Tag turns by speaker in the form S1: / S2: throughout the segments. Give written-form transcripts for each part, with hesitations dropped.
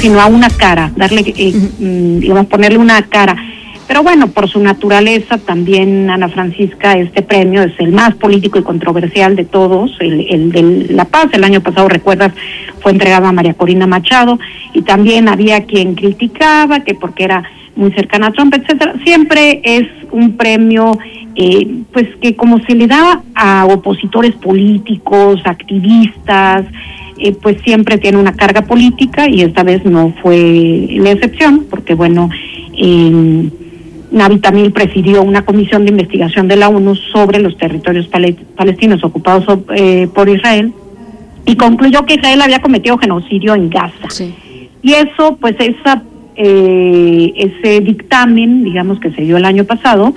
S1: sino a una cara, darle, digamos, ponerle una cara. Pero bueno, por su naturaleza también, Ana Francisca, este premio es el más político y controversial de todos, el de La Paz. El año pasado, recuerdas, fue entregado a María Corina Machado, y también había quien criticaba que porque era muy cercana a Trump, etcétera. Siempre es un premio pues que como se le da a opositores políticos, activistas, pues siempre tiene una carga política, y esta vez no fue la excepción, porque bueno, Navi Tamil presidió una comisión de investigación de la ONU sobre los territorios palestinos ocupados por Israel, y concluyó que Israel había cometido genocidio en Gaza. Sí. Y eso, pues ese dictamen, digamos, que se dio el año pasado,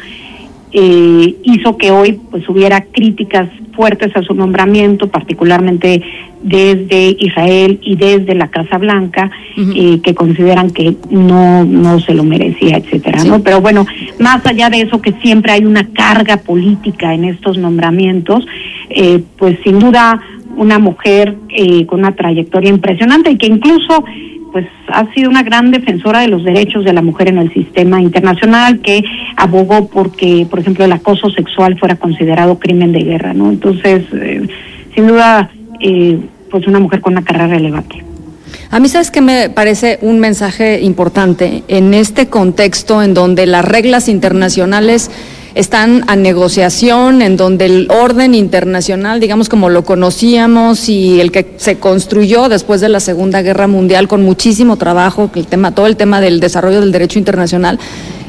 S1: hizo que hoy pues hubiera críticas fuertes a su nombramiento, particularmente desde Israel y desde la Casa Blanca, que consideran que no se lo merecía, etcétera, sí, ¿no? Pero bueno, más allá de eso, que siempre hay una carga política en estos nombramientos, pues sin duda una mujer con una trayectoria impresionante, y que incluso pues ha sido una gran defensora de los derechos de la mujer en el sistema internacional, que abogó porque, por ejemplo, el acoso sexual fuera considerado crimen de guerra, ¿no? Entonces, sin duda, pues una mujer con una carrera relevante.
S2: A mí, ¿sabes qué me parece un mensaje importante en este contexto en donde las reglas internacionales están a negociación, en donde el orden internacional, digamos como lo conocíamos y el que se construyó después de la Segunda Guerra Mundial con muchísimo trabajo, todo el tema del desarrollo del derecho internacional,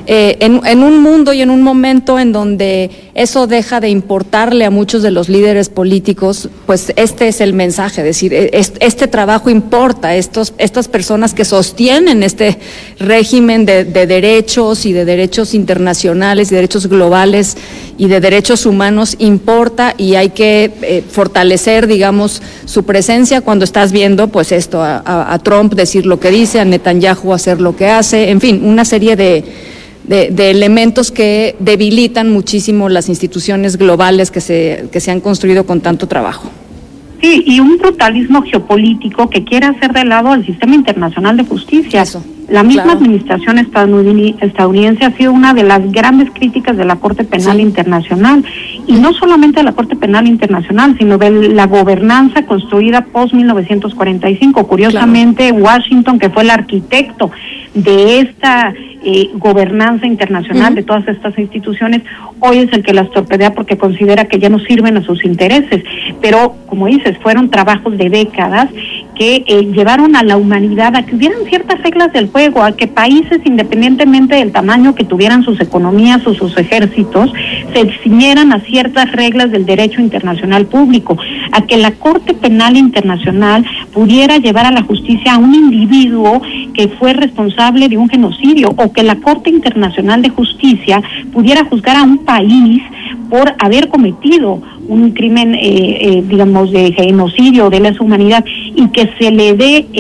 S2: en un mundo y en un momento en donde eso deja de importarle a muchos de los líderes políticos, pues este es el mensaje, es decir, este trabajo importa, estas personas que sostienen este régimen de derechos y de derechos internacionales y derechos globales y de derechos humanos importa, y hay que fortalecer, digamos, su presencia cuando estás viendo pues esto, a Trump decir lo que dice, a Netanyahu hacer lo que hace, en fin, una serie de elementos que debilitan muchísimo las instituciones globales que se han construido con tanto trabajo.
S1: Sí, y un brutalismo geopolítico que quiere hacer de lado al sistema internacional de justicia.
S2: Eso,
S1: la misma administración estadounidense ha sido una de las grandes críticas de la Corte Penal Internacional, y no solamente de la Corte Penal Internacional, sino de la gobernanza construida post-1945. Curiosamente, Washington, que fue el arquitecto de esta gobernanza internacional de todas estas instituciones, hoy es el que las torpedea porque considera que ya no sirven a sus intereses. Pero, como dices, fueron trabajos de décadas que llevaron a la humanidad a que hubieran ciertas reglas del juego, a que países, independientemente del tamaño que tuvieran sus economías o sus ejércitos, se ciñeran a ciertas reglas del derecho internacional público, a que la Corte Penal Internacional pudiera llevar a la justicia a un individuo que fue responsable de un genocidio, o que la Corte Internacional de Justicia pudiera juzgar a un país por haber cometido un crimen, digamos, de genocidio, de lesa humanidad, y que se le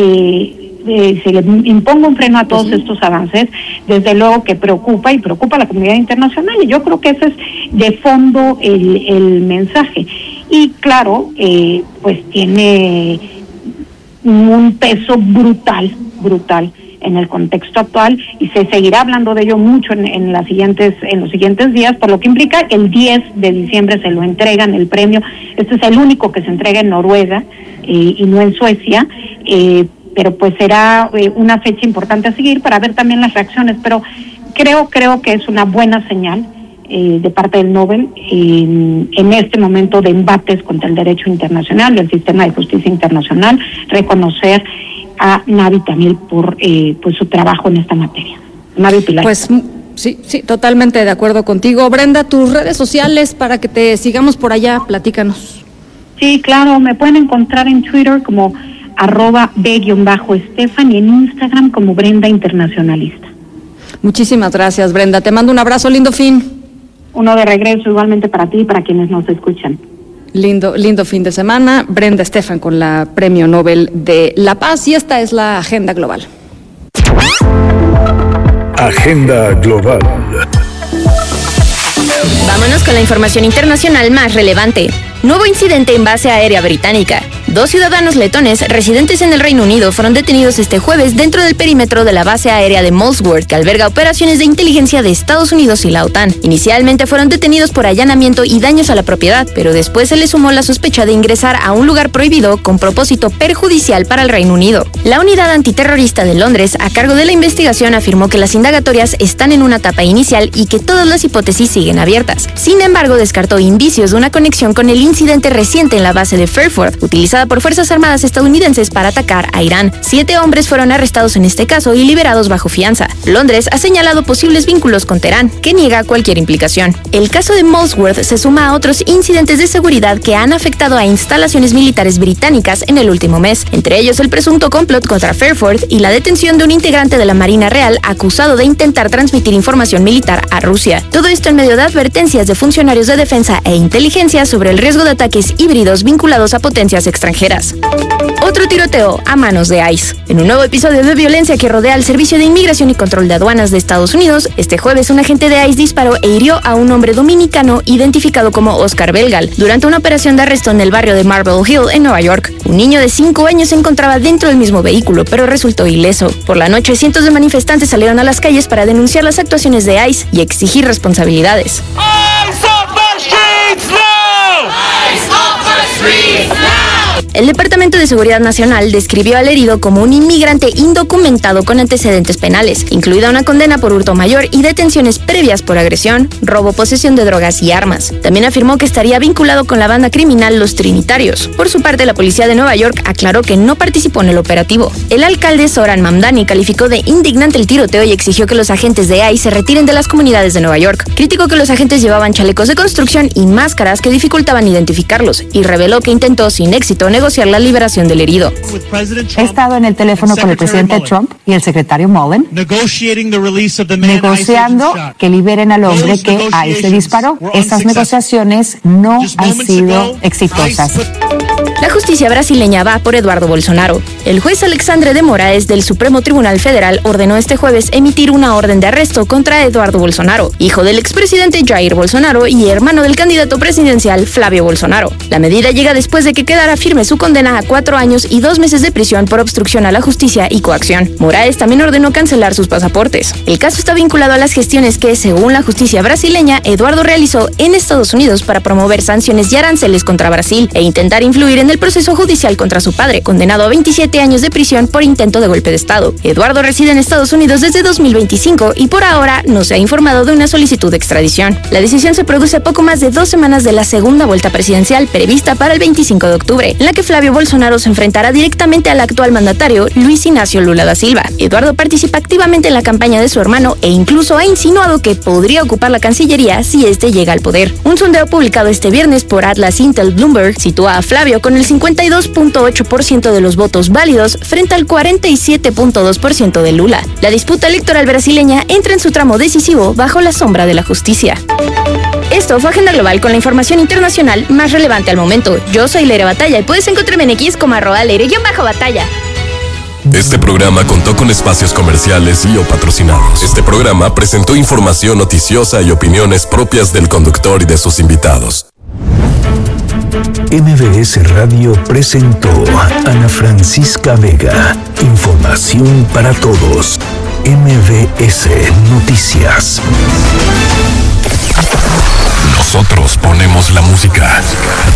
S1: se le imponga un freno a todos estos avances. Desde luego que preocupa a la comunidad internacional, y yo creo que ese es de fondo el mensaje. Y claro, pues tiene un peso brutal en el contexto actual, y se seguirá hablando de ello mucho en los siguientes días, por lo que implica que el 10 de diciembre se lo entregan el premio. Este es el único que se entrega en Noruega y no en Suecia, pero pues será una fecha importante a seguir para ver también las reacciones. Pero creo que es una buena señal de parte del Nobel en este momento de embates contra el derecho internacional y el sistema de justicia internacional, reconocer a Navi Tamil por pues su trabajo en esta materia. Navi Pillay.
S2: Pues sí, totalmente de acuerdo contigo. Brenda, tus redes sociales para que te sigamos por allá, platícanos.
S1: Sí, claro, me pueden encontrar en Twitter como @b_Estefan y en Instagram como Brenda Internacionalista.
S2: Muchísimas gracias, Brenda. Te mando un abrazo, lindo fin.
S1: Uno de regreso igualmente para ti y para quienes nos escuchan.
S2: Lindo fin de semana. Brenda Estefan con la Premio Nobel de la Paz, y esta es la Agenda Global.
S3: Agenda Global.
S4: Vámonos con la información internacional más relevante. Nuevo incidente en base aérea británica. 2 ciudadanos letones residentes en el Reino Unido fueron detenidos este jueves dentro del perímetro de la base aérea de Molesworth, que alberga operaciones de inteligencia de Estados Unidos y la OTAN. Inicialmente fueron detenidos por allanamiento y daños a la propiedad, pero después se les sumó la sospecha de ingresar a un lugar prohibido con propósito perjudicial para el Reino Unido. La unidad antiterrorista de Londres, a cargo de la investigación, afirmó que las indagatorias están en una etapa inicial y que todas las hipótesis siguen abiertas. Sin embargo, descartó indicios de una conexión con el incidente reciente en la base de Fairford, utilizada por fuerzas armadas estadounidenses para atacar a Irán. 7 hombres fueron arrestados en este caso y liberados bajo fianza. Londres ha señalado posibles vínculos con Teherán, que niega cualquier implicación. El caso de Molesworth se suma a otros incidentes de seguridad que han afectado a instalaciones militares británicas en el último mes, entre ellos el presunto complot contra Fairford y la detención de un integrante de la Marina Real acusado de intentar transmitir información militar a Rusia. Todo esto en medio de advertencias de funcionarios de defensa e inteligencia sobre el riesgo de ataques híbridos vinculados a potencias extranjeras. Otro tiroteo a manos de ICE. En un nuevo episodio de violencia que rodea al Servicio de Inmigración y Control de Aduanas de Estados Unidos, este jueves un agente de ICE disparó e hirió a un hombre dominicano identificado como Oscar Belgal durante una operación de arresto en el barrio de Marble Hill en Nueva York. Un niño de 5 años se encontraba dentro del mismo vehículo, pero resultó ileso. Por la noche, cientos de manifestantes salieron a las calles para denunciar las actuaciones de ICE y exigir responsabilidades. El Departamento de Seguridad Nacional describió al herido como un inmigrante indocumentado con antecedentes penales, incluida una condena por hurto mayor y detenciones previas por agresión, robo, posesión de drogas y armas. También afirmó que estaría vinculado con la banda criminal Los Trinitarios. Por su parte, la policía de Nueva York aclaró que no participó en el operativo. El alcalde Zoran Mamdani calificó de indignante el tiroteo y exigió que los agentes de ICE se retiren de las comunidades de Nueva York. Criticó que los agentes llevaban chalecos de construcción y máscaras que dificultaban identificarlos y reveló que intentó sin éxito negociar la liberación del herido.
S5: He estado en el teléfono con el presidente Trump y el secretario Mullen, negociando que liberen al hombre que ICE disparó. Estas negociaciones no han sido exitosas.
S4: La justicia brasileña va por Eduardo Bolsonaro. El juez Alexandre de Moraes del Supremo Tribunal Federal ordenó este jueves emitir una orden de arresto contra Eduardo Bolsonaro, hijo del expresidente Jair Bolsonaro y hermano del candidato presidencial Flavio Bolsonaro. La medida llega después de que quedara firme su condena a 4 años y 2 meses de prisión por obstrucción a la justicia y coacción. Moraes también ordenó cancelar sus pasaportes. El caso está vinculado a las gestiones que, según la justicia brasileña, Eduardo realizó en Estados Unidos para promover sanciones y aranceles contra Brasil e intentar influir en el proceso judicial contra su padre, condenado a 27 años de prisión por intento de golpe de Estado. Eduardo reside en Estados Unidos desde 2025 y por ahora no se ha informado de una solicitud de extradición. La decisión se produce a poco más de 2 semanas de la segunda vuelta presidencial prevista para el 25 de octubre, en la que Flavio Bolsonaro se enfrentará directamente al actual mandatario Luis Ignacio Lula da Silva. Eduardo participa activamente en la campaña de su hermano e incluso ha insinuado que podría ocupar la Cancillería si este llega al poder. Un sondeo publicado este viernes por Atlas Intel Bloomberg sitúa a Flavio con el 52.8% de los votos válidos frente al 47.2% de Lula. La disputa electoral brasileña entra en su tramo decisivo bajo la sombra de la justicia. Esto fue Agenda Global con la información internacional más relevante al momento. Yo soy Leire Batalla y puedes encontrarme en X como @Leire_Batalla.
S6: Este programa contó con espacios comerciales y o patrocinados. Este programa presentó información noticiosa y opiniones propias del conductor y de sus invitados.
S3: MBS Radio presentó Ana Francisca Vega. Información para todos. MBS Noticias.
S6: Nosotros ponemos la música.